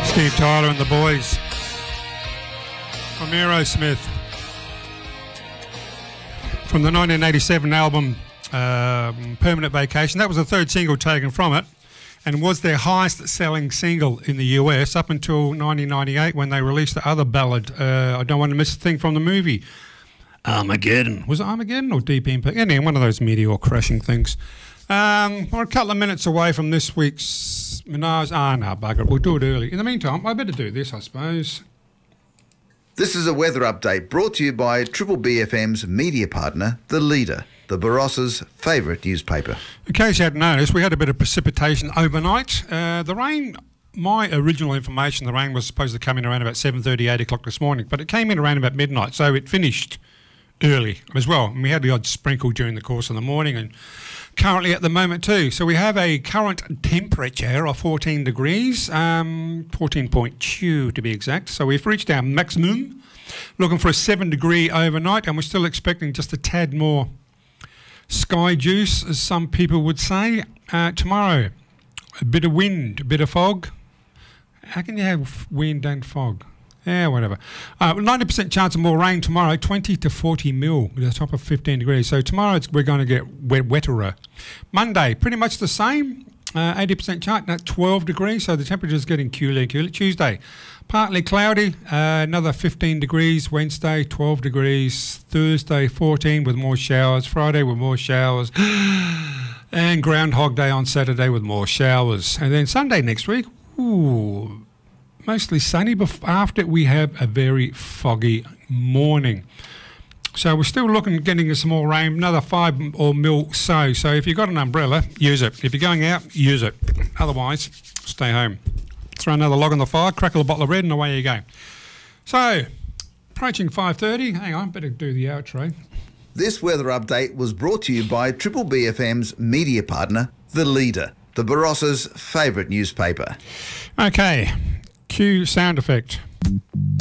Steve Tyler and the Boys from Aerosmith from the 1987 album Permanent Vacation. That was the third single taken from it and was their highest selling single in the US up until 1998 when they released the other ballad, I Don't Want to Miss a Thing from the movie Armageddon. Was it Armageddon or Deep Impact? Anyway, one of those meteor crashing things. We're a couple of minutes away from this week's Minaj. No, bugger it. We'll do it early. In the meantime, I better do this, I suppose. This is a weather update brought to you by Triple BFM's media partner, The Leader, the Barossa's favourite newspaper. In case you hadn't noticed, we had a bit of precipitation overnight. The rain, my original information, the rain was supposed to come in around about 7:30, 8 o'clock this morning, but it came in around about midnight, so it finished early as well. And we had the odd sprinkle during the course of the morning and currently at the moment too. So we have a current temperature of 14 degrees, 14.2 to be exact. So we've reached our maximum, looking for a 7-degree overnight, and we're still expecting just a tad more sky juice, as some people would say. Tomorrow, a bit of wind, a bit of fog. How can you have wind and fog? Yeah, whatever. 90% chance of more rain tomorrow, 20 to 40 mil with a top of 15 degrees. So tomorrow we're going to get wetterer. Monday, pretty much the same, 80% chance, at 12 degrees, so the temperature is getting cooler and cooler. Tuesday, partly cloudy, another 15 degrees. Wednesday, 12 degrees. Thursday, 14 with more showers. Friday with more showers. And Groundhog Day on Saturday with more showers. And then Sunday next week, ooh, mostly sunny, but after we have a very foggy morning. So we're still looking at getting some more rain, another 5 or mil so. So if you've got an umbrella, use it. If you're going out, use it. Otherwise, stay home. Throw another log on the fire, crackle a bottle of red, and away you go. So, approaching 5:30. Hang on, better do the outro. This weather update was brought to you by Triple BFM's media partner, The Leader, the Barossa's favourite newspaper. Okay. Cue sound effect.